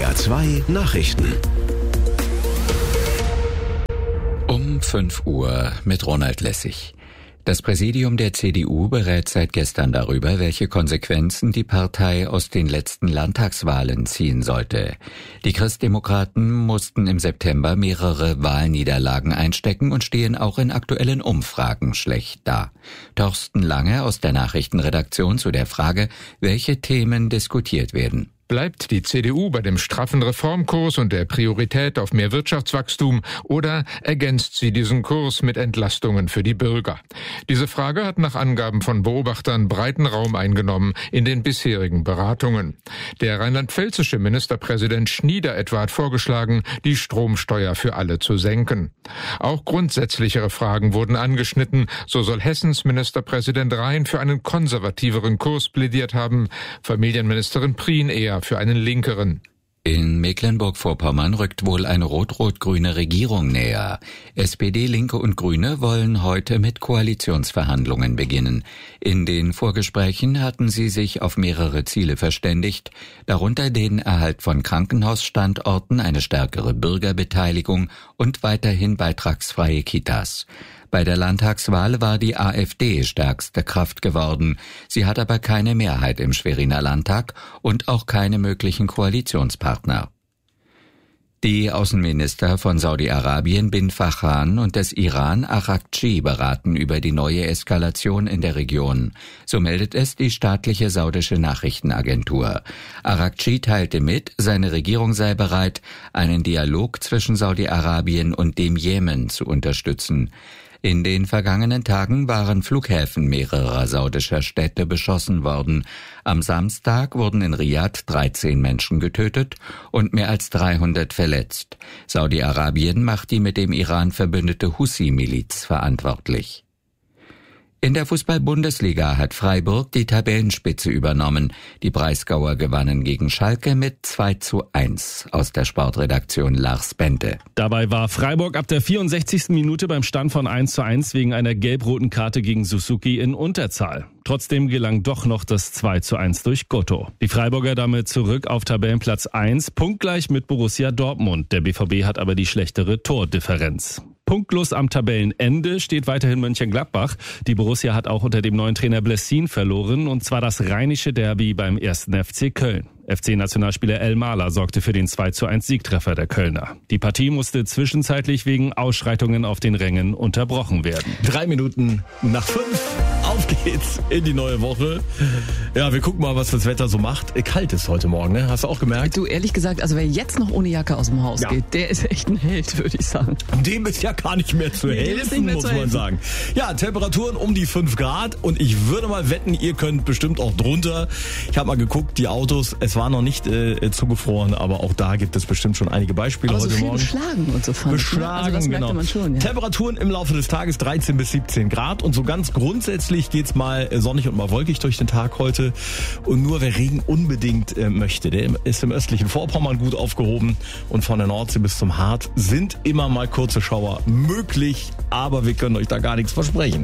NDR 2 Nachrichten. Um 5 Uhr mit Ronald Lessig. Das Präsidium der CDU berät seit gestern darüber, welche Konsequenzen die Partei aus den letzten Landtagswahlen ziehen sollte. Die Christdemokraten mussten im September mehrere Wahlniederlagen einstecken und stehen auch in aktuellen Umfragen schlecht da. Torsten Lange aus der Nachrichtenredaktion zu der Frage, welche Themen diskutiert werden. Bleibt die CDU bei dem straffen Reformkurs und der Priorität auf mehr Wirtschaftswachstum oder ergänzt sie diesen Kurs mit Entlastungen für die Bürger? Diese Frage hat nach Angaben von Beobachtern breiten Raum eingenommen in den bisherigen Beratungen. Der rheinland-pfälzische Ministerpräsident Schnieder etwa hat vorgeschlagen, die Stromsteuer für alle zu senken. Auch grundsätzlichere Fragen wurden angeschnitten. So soll Hessens Ministerpräsident Rhein für einen konservativeren Kurs plädiert haben, Familienministerin Prien eher für einen linkeren. In Mecklenburg-Vorpommern rückt wohl eine rot-rot-grüne Regierung näher. SPD, Linke und Grüne wollen heute mit Koalitionsverhandlungen beginnen. In den Vorgesprächen hatten sie sich auf mehrere Ziele verständigt, darunter den Erhalt von Krankenhausstandorten, eine stärkere Bürgerbeteiligung und weiterhin beitragsfreie Kitas. Bei der Landtagswahl war die AfD stärkste Kraft geworden. Sie hat aber keine Mehrheit im Schweriner Landtag und auch keine möglichen Koalitionspartner. Die Außenminister von Saudi-Arabien bin Fajan und des Iran Araghchi beraten über die neue Eskalation in der Region. So meldet es die staatliche saudische Nachrichtenagentur. Araghchi teilte mit, seine Regierung sei bereit, einen Dialog zwischen Saudi-Arabien und dem Jemen zu unterstützen. In den vergangenen Tagen waren Flughäfen mehrerer saudischer Städte beschossen worden. Am Samstag wurden in Riad 13 Menschen getötet und mehr als 300 verletzt. Saudi-Arabien macht die mit dem Iran verbündete Houthi-Miliz verantwortlich. In der Fußball-Bundesliga hat Freiburg die Tabellenspitze übernommen. Die Breisgauer gewannen gegen Schalke mit 2:1. Aus der Sportredaktion Lars Bente. Dabei war Freiburg ab der 64. Minute beim Stand von 1:1 wegen einer gelb-roten Karte gegen Suzuki in Unterzahl. Trotzdem gelang doch noch das 2:1 durch Gotto. Die Freiburger damit zurück auf Tabellenplatz 1, punktgleich mit Borussia Dortmund. Der BVB hat aber die schlechtere Tordifferenz. Punktlos am Tabellenende steht weiterhin Mönchengladbach. Die Borussia hat auch unter dem neuen Trainer Blessin verloren, und zwar das rheinische Derby beim 1. FC Köln. FC-Nationalspieler El Mala sorgte für den 2:1 Siegtreffer der Kölner. Die Partie musste zwischenzeitlich wegen Ausschreitungen auf den Rängen unterbrochen werden. 3 Minuten nach 5. Auf geht's in die neue Woche. Ja, wir gucken mal, was das Wetter so macht. Kalt ist heute Morgen, ne? Hast du auch gemerkt? Du, ehrlich gesagt, also wer jetzt noch ohne Jacke aus dem Haus geht, der ist echt ein Held, würde ich sagen. Dem ist ja gar nicht mehr zu helfen, muss man sagen. Ja, Temperaturen um die 5 Grad und ich würde mal wetten, ihr könnt bestimmt auch drunter. Ich habe mal geguckt, die Autos, es war noch nicht zugefroren, aber auch da gibt es bestimmt schon einige Beispiele aber heute so viel Morgen. Beschlagen und so fand Beschlagen, also das merkte man schon, ja. Temperaturen im Laufe des Tages 13 bis 17 Grad und so ganz grundsätzlich geht's mal sonnig und mal wolkig durch den Tag heute. Und nur wer Regen unbedingt möchte, der ist im östlichen Vorpommern gut aufgehoben. Und von der Nordsee bis zum Hart sind immer mal kurze Schauer möglich, aber wir können euch da gar nichts versprechen.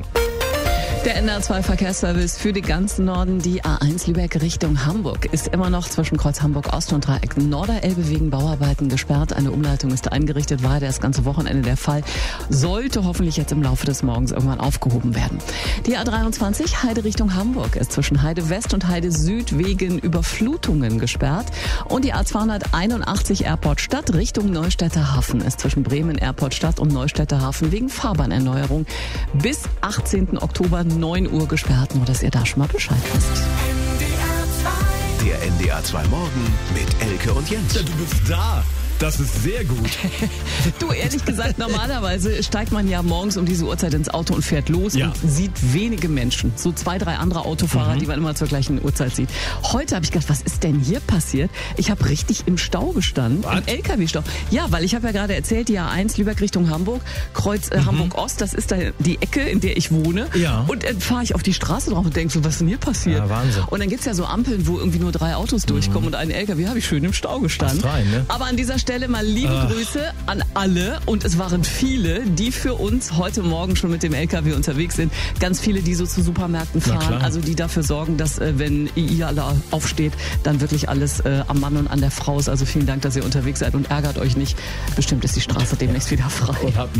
Der NDR 2 Verkehrsservice für den ganzen Norden, die A1 Lübeck Richtung Hamburg, ist immer noch zwischen Kreuz Hamburg Ost und Dreieck Norderelbe wegen Bauarbeiten gesperrt. Eine Umleitung ist eingerichtet, war das ganze Wochenende der Fall. Sollte hoffentlich jetzt im Laufe des Morgens irgendwann aufgehoben werden. Die A23 Heide Richtung Hamburg ist zwischen Heide West und Heide Süd wegen Überflutungen gesperrt. Und die A281 Airport Stadt Richtung Neustädter Hafen ist zwischen Bremen Airport Stadt und Neustädter Hafen wegen Fahrbahnerneuerung bis 18. Oktober 9 Uhr gesperrt, nur dass ihr da schon mal Bescheid wisst. Der NDR 2 Morgen mit Elke und Jens. Ja, du bist da. Das ist sehr gut. Du, ehrlich gesagt, normalerweise steigt man ja morgens um diese Uhrzeit ins Auto und fährt los und sieht wenige Menschen. So 2, 3 andere Autofahrer, die man immer zur gleichen Uhrzeit sieht. Heute habe ich gedacht, was ist denn hier passiert? Ich habe richtig im Stau gestanden, im LKW-Stau. Ja, weil ich habe ja gerade erzählt, die A1 Lübeck Richtung Hamburg, Kreuz Hamburg Ost, das ist da die Ecke, in der ich wohne. Ja. Und dann fahre ich auf die Straße drauf und denke so, was ist denn hier passiert? Ja, Wahnsinn. Und dann gibt's ja so Ampeln, wo irgendwie nur 3 Autos durchkommen und ein LKW, habe ich schön im Stau gestanden. Rein, ne? Aber an dieser Stelle Stelle mal liebe Grüße an alle. Und es waren viele, die für uns heute Morgen schon mit dem LKW unterwegs sind. Ganz viele, die so zu Supermärkten fahren. Also die dafür sorgen, dass wenn ihr alle aufsteht, dann wirklich alles am Mann und an der Frau ist. Also vielen Dank, dass ihr unterwegs seid und ärgert euch nicht. Bestimmt ist die Straße demnächst wieder frei.